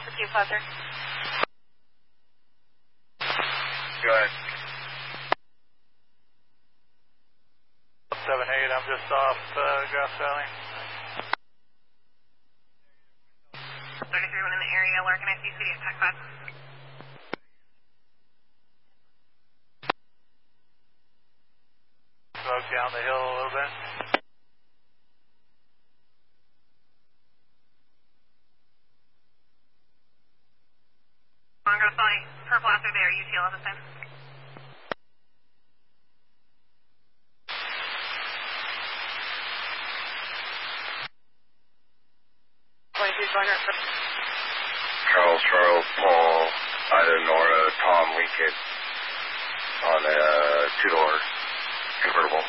Alpha Q, Cluster. Go ahead. 7-8, I'm just off Grass Valley. 33, one in the area, Larkin, I see city at Tech 5. Smoke down the hill a little bit. I'm going to fly purple after there, UTL at this time. Charles, Paul, Ida, Nora, Tom, Lincoln on a two-door convertible.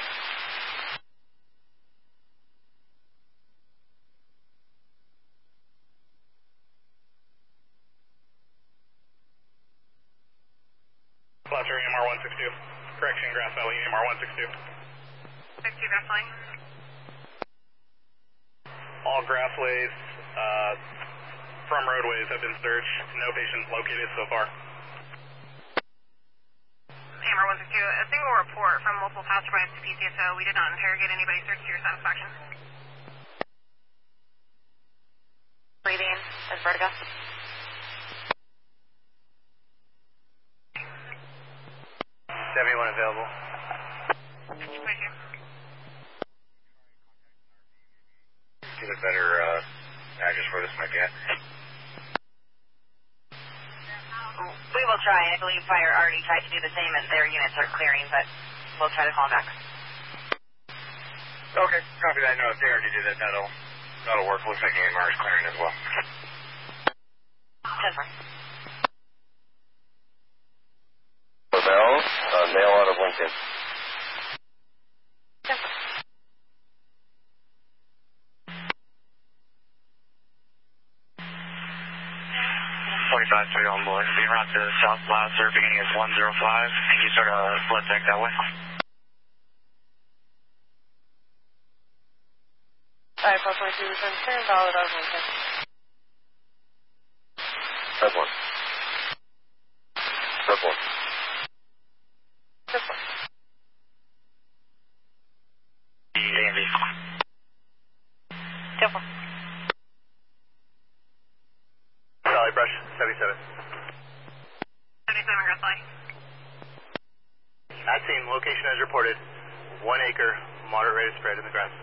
Cluster, EMR 162. Correction, Grass Valley, EMR 162. 62, Grass Valley. All grassways from roadways have been searched. No patients located so far. EMR 162, a single report from multiple passerbys to PCSO. We did not interrogate anybody. Search to your satisfaction. Breathing as vertigo. Everyone available. Thank you. Get a better address where this might be at. We will try. I believe Fire already tried to do the same and their units are clearing, but we'll try to call back. Okay, copy that. No, if they already did that, that'll work. Looks like AMR is clearing as well. 10-4. Bell, mail out of Lincoln. 10-4. On board. Being route to South Placer, beginning is 105. Can you sort of split deck that way? Alright, 422, return clear and valid out of Lincoln. Step one. Step one. Step 4. AMV. Step 4. Valley Brush, 77. 77, Grass Valley. At scene, location as reported. 1 acre, moderate rate of spread in the grass.